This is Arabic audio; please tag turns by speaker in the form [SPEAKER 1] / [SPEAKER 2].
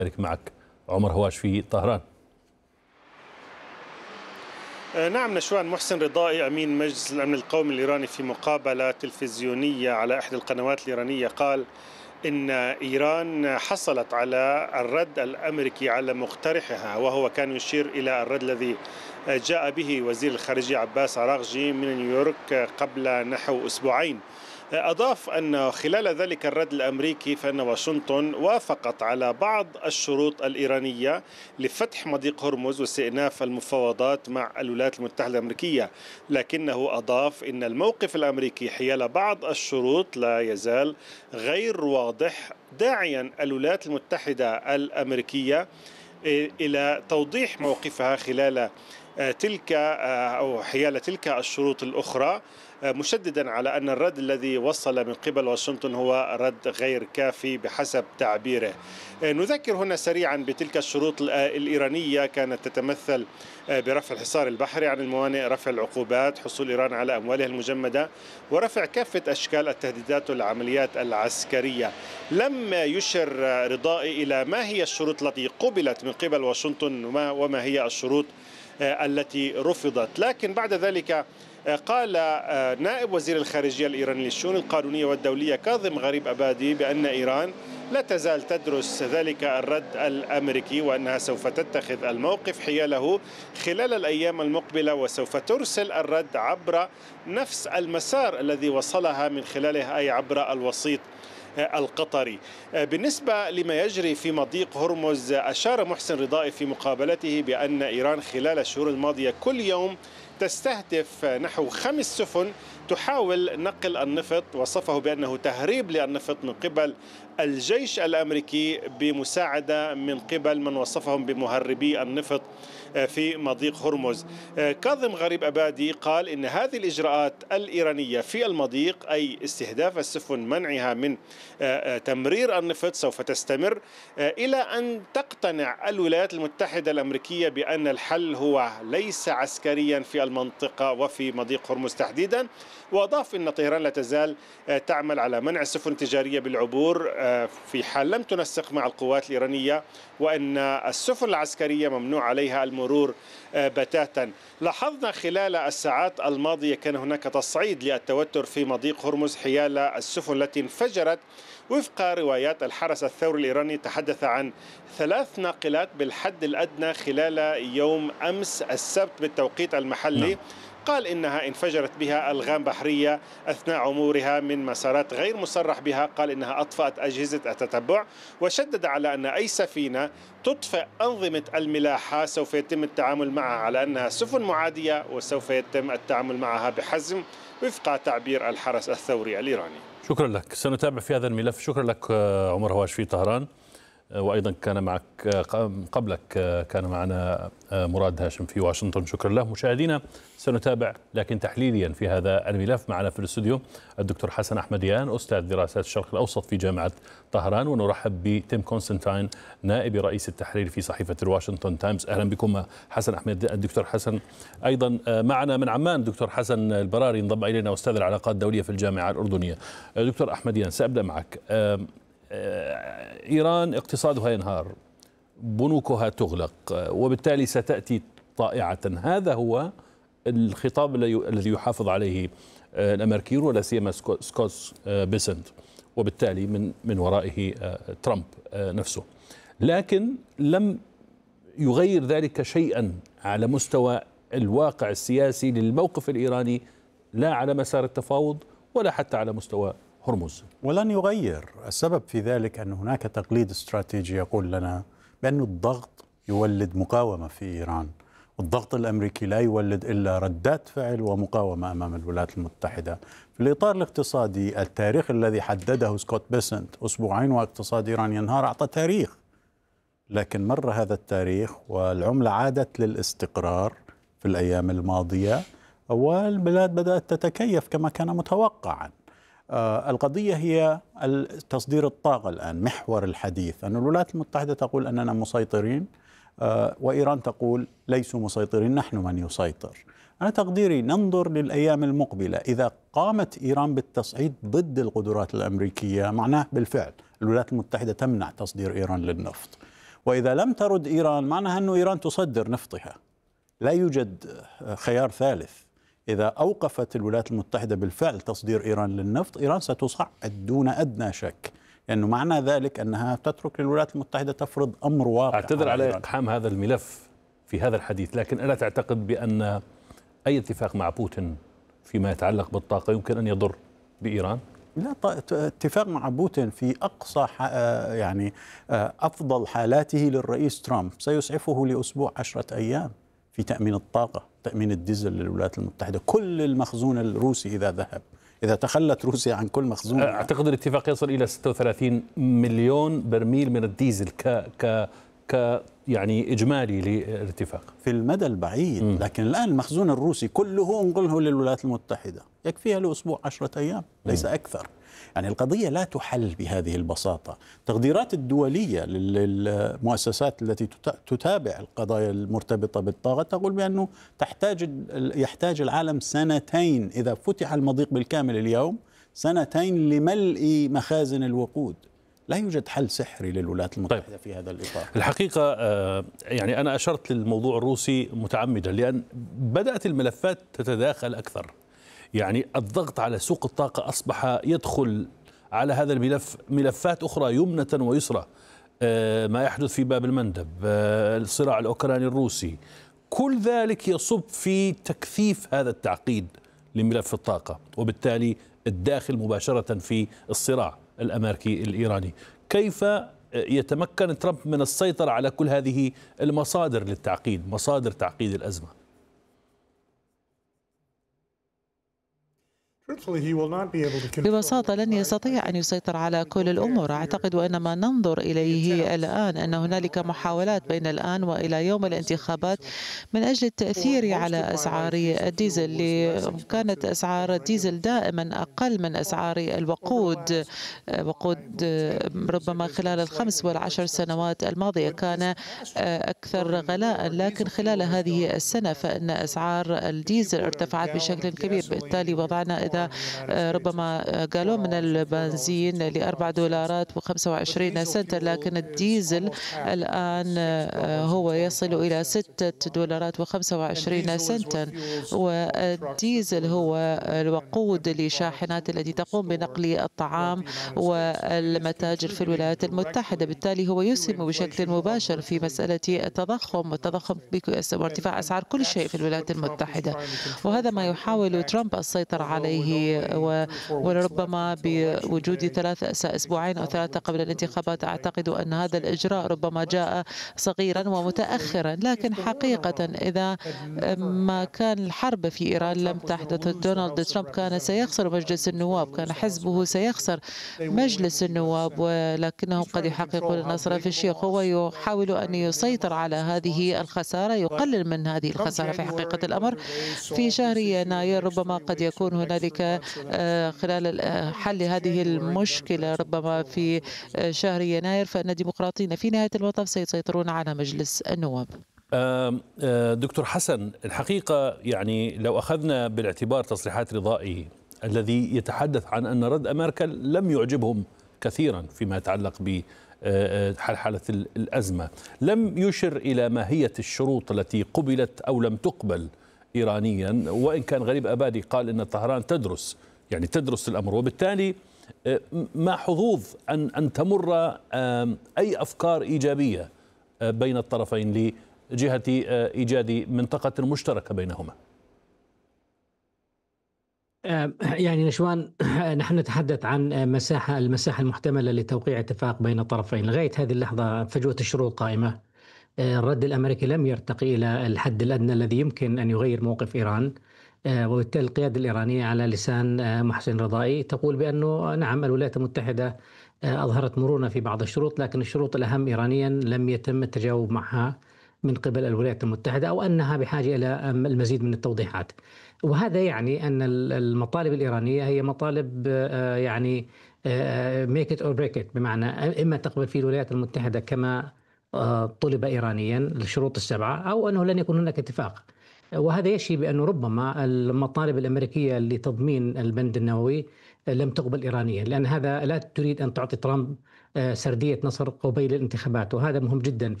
[SPEAKER 1] معك عمر هواش في طهران.
[SPEAKER 2] نعم نشوان، محسن رضائي أمين مجلس الأمن القومي الإيراني في مقابلة تلفزيونية على إحدى القنوات الإيرانية قال إن إيران حصلت على الرد الأمريكي على مقترحها، وهو كان يشير إلى الرد الذي جاء به وزير الخارجية عباس عراغجي من نيويورك قبل نحو أسبوعين. أضاف أن خلال ذلك الرد الأمريكي فإن واشنطن وافقت على بعض الشروط الإيرانية لفتح مضيق هرمز واستئناف المفاوضات مع الولايات المتحدة الأمريكية، لكنه أضاف أن الموقف الأمريكي حيال بعض الشروط لا يزال غير واضح، داعيا الولايات المتحدة الأمريكية إلى توضيح موقفها خلال تلك أو حيال تلك الشروط الأخرى، مشددا على أن الرد الذي وصل من قبل واشنطن هو رد غير كافي بحسب تعبيره. نذكر هنا سريعا بتلك الشروط الإيرانية، كانت تتمثل برفع الحصار البحري عن الموانئ، رفع العقوبات، حصول إيران على أموالها المجمدة، ورفع كافة أشكال التهديدات والعمليات العسكرية. لم يشر رضائي إلى ما هي الشروط التي قبلت من قبل واشنطن وما هي الشروط التي رفضت، لكن بعد ذلك قال نائب وزير الخارجية الإيراني للشؤون القانونية والدولية كاظم غريب أبادي بأن إيران لا تزال تدرس ذلك الرد الأمريكي، وأنها سوف تتخذ الموقف حياله خلال الأيام المقبلة، وسوف ترسل الرد عبر نفس المسار الذي وصلها من خلاله، أي عبر الوسيط القطري. بالنسبة لما يجري في مضيق هرمز، أشار محسن رضائي في مقابلته بأن إيران خلال الشهور الماضية كل يوم تستهدف نحو 5 سفن تحاول نقل النفط، وصفه بأنه تهريب للنفط من قبل الجيش الأمريكي بمساعدة من قبل من وصفهم بمهربي النفط في مضيق هرمز. كاظم غريب أبادي قال إن هذه الإجراءات الإيرانية في المضيق، أي استهداف السفن منعها من تمرير النفط، سوف تستمر إلى أن تقتنع الولايات المتحدة الأمريكية بأن الحل هو ليس عسكريا في المنطقة وفي مضيق هرمز تحديدا. وأضاف أن طهران لا تزال تعمل على منع السفن التجارية بالعبور في حال لم تنسق مع القوات الإيرانية، وأن السفن العسكرية ممنوع عليها المرور بتاتا. لاحظنا خلال الساعات الماضية كان هناك تصعيد للتوتر في مضيق هرمز حيال السفن التي انفجرت. وفق روايات الحرس الثوري الإيراني تحدث عن 3 ناقلات بالحد الأدنى خلال يوم أمس السبت بالتوقيت المحلي. قال إنها انفجرت بها ألغام بحرية أثناء عبورها من مسارات غير مصرح بها. قال إنها أطفأت أجهزة التتبع، وشدد على أن أي سفينة تطفئ أنظمة الملاحة سوف يتم التعامل معها على أنها سفن معادية، وسوف يتم التعامل معها بحزم وفق تعبير الحرس الثوري الإيراني.
[SPEAKER 1] شكرا لك، سنتابع في هذا الملف. شكرا لك عمر هواش في طهران، وأيضا كان معك قبلك كان معنا مراد هاشم في واشنطن، شكرا له. مشاهدينا سنتابع لكن تحليليا في هذا الملف. معنا في الاستوديو الدكتور حسن أحمديان، أستاذ دراسات الشرق الأوسط في جامعة طهران، ونرحب بتيم كونستانتين نائب رئيس التحرير في صحيفة الواشنطن تايمز. أهلا بكم حسن أحمد. الدكتور حسن أيضا معنا من عمان الدكتور حسن البراري انضم إلينا، أستاذ العلاقات الدولية في الجامعة الأردنية. دكتور أحمديان، سأبدأ معك. إيران اقتصادها ينهار، بنوكها تغلق، وبالتالي ستأتي طائعة. هذا هو الخطاب الذي يحافظ عليه الأمريكيون ولا سيما سكوت بيسنت، وبالتالي من ورائه ترامب نفسه. لكن لم يغير ذلك شيئا على مستوى الواقع السياسي للموقف الإيراني، لا على مسار التفاوض ولا حتى على مستوى هرمز.
[SPEAKER 3] ولن يغير. السبب في ذلك أن هناك تقليد استراتيجي يقول لنا بأن الضغط يولد مقاومة في إيران، والضغط الأمريكي لا يولد إلا ردات فعل ومقاومة أمام الولايات المتحدة. في الإطار الاقتصادي، التاريخ الذي حدده سكوت بيسنت 2 واقتصاد إيران ينهار أعطى تاريخ، لكن مر هذا التاريخ والعملة عادت للاستقرار في الأيام الماضية، والبلاد بدأت تتكيف كما كان متوقعا. القضية هي تصدير الطاقة الآن محور الحديث، أن الولايات المتحدة تقول أننا مسيطرين، وإيران تقول ليسوا مسيطرين، نحن من يسيطر. أنا تقديري ننظر للأيام المقبلة، إذا قامت إيران بالتصعيد ضد القدرات الأمريكية معناه بالفعل الولايات المتحدة تمنع تصدير إيران للنفط، وإذا لم ترد إيران معناها أن إيران تصدر نفطها، لا يوجد خيار ثالث. إذا أوقفت الولايات المتحدة بالفعل تصدير إيران للنفط، إيران ستصعد دون أدنى شك، لأنه معنى ذلك أنها تترك للولايات المتحدة تفرض أمر واقع.
[SPEAKER 1] أعتذر على
[SPEAKER 3] إيران.
[SPEAKER 1] إقحام هذا الملف في هذا الحديث، لكن ألا تعتقد بأن أي اتفاق مع بوتين فيما يتعلق بالطاقة يمكن أن يضر بإيران؟
[SPEAKER 3] لا، اتفاق مع بوتين في أقصى يعني أفضل حالاته للرئيس ترامب سيسعفه لأسبوع 10 أيام في تأمين الطاقة، تأمين الديزل للولايات المتحدة. كل المخزون الروسي إذا ذهب، إذا تخلت روسيا عن كل مخزون،
[SPEAKER 1] أعتقد الاتفاق يصل إلى 36 مليون برميل من الديزل ك يعني إجمالي للاتفاق
[SPEAKER 3] في المدى البعيد. لكن الآن المخزون الروسي كله انقله للولايات المتحدة، يكفيها لأسبوع 10 أيام ليس أكثر. يعني القضية لا تحل بهذه البساطة. تقديرات الدولية للمؤسسات التي تتابع القضايا المرتبطة بالطاقة تقول بأنه يحتاج العالم 2 إذا فتح المضيق بالكامل اليوم، 2 لملء مخازن الوقود. لا يوجد حل سحري للولايات المتحدة في هذا الإطار.
[SPEAKER 1] الحقيقة يعني أنا أشرت للموضوع الروسي متعمدا لأن بدأت الملفات تتداخل أكثر. يعني الضغط على سوق الطاقة أصبح يدخل على هذا الملف ملفات أخرى يمنة ويسرى، ما يحدث في باب المندب، الصراع الأوكراني الروسي، كل ذلك يصب في تكثيف هذا التعقيد لملف الطاقة، وبالتالي الداخل مباشرة في الصراع الأمريكي الإيراني. كيف يتمكن ترامب من السيطرة على كل هذه المصادر للتعقيد، مصادر تعقيد الأزمة؟
[SPEAKER 4] ببساطة لن يستطيع أن يسيطر على كل الأمور. أعتقد أن ما ننظر إليه الآن أن هنالك محاولات بين الآن وإلى يوم الانتخابات من أجل التأثير على أسعار الديزل. كانت أسعار الديزل دائما أقل من أسعار الوقود. ربما خلال ال5 وال10 سنوات الماضية كان أكثر غلاء، لكن خلال هذه السنة فإن أسعار الديزل ارتفعت بشكل كبير. بالتالي وضعنا إذا ربما قالوا من البنزين $4.25، لكن الديزل الآن هو يصل إلى $6.25. والديزل هو الوقود لشاحنات التي تقوم بنقل الطعام والمتاجر في الولايات المتحدة. بالتالي هو يسهم بشكل مباشر في مسألة التضخم وارتفاع أسعار كل شيء في الولايات المتحدة، وهذا ما يحاول ترامب السيطرة عليه. ولربما بوجود 3 أسبوعين أو 3 قبل الانتخابات أعتقد أن هذا الإجراء ربما جاء صغيرا ومتأخرا. لكن حقيقة إذا ما كان الحرب في إيران لم تحدث، دونالد ترامب كان سيخسر مجلس النواب، كان حزبه سيخسر مجلس النواب، ولكنهم قد يحققون النصر في الشيخ. هو يحاول أن يسيطر على هذه الخسارة، يقلل من هذه الخسارة. في حقيقة الأمر في شهر يناير ربما قد يكون هنالك خلال حل هذه المشكلة، ربما في شهر يناير، فإن الديمقراطيين في نهاية المطاف سيسيطرون على مجلس النواب.
[SPEAKER 1] دكتور حسن، الحقيقة يعني لو أخذنا بالاعتبار تصريحات رضائي الذي يتحدث عن أن رد أمريكا لم يعجبهم كثيرا فيما يتعلق بحالة الأزمة، لم يشر إلى ماهية الشروط التي قبلت أو لم تقبل إيرانيا، وإن كان غريب أبادي قال أن طهران تدرس الأمر، وبالتالي ما حظوظ أن تمر أي أفكار إيجابية بين الطرفين لجهة إيجاد منطقة مشتركة بينهما؟
[SPEAKER 5] يعني نشوان، نحن نتحدث عن المساحة المحتملة لتوقيع اتفاق بين الطرفين. لغاية هذه اللحظة فجوة الشروط قائمة. الرد الأمريكي لم يرتقي إلى الحد الأدنى الذي يمكن أن يغير موقف إيران، وبالتالي القيادة الإيرانية على لسان محسن رضائي تقول بأنه نعم الولايات المتحدة أظهرت مرونة في بعض الشروط، لكن الشروط الأهم إيرانيا لم يتم التجاوب معها من قبل الولايات المتحدة، أو أنها بحاجة إلى المزيد من التوضيحات. وهذا يعني أن المطالب الإيرانية هي مطالب يعني make it or break it، بمعنى إما تقبل فيه الولايات المتحدة كما طلب إيرانيا الشروط ال7، أو أنه لن يكون هناك اتفاق. وهذا يشي بأنه ربما المطالب الأمريكية لتضمين البند النووي لم تقبل إيرانيا، لأن هذا لا تريد أن تعطي ترامب سردية نصر قبيل الانتخابات، وهذا مهم جدا.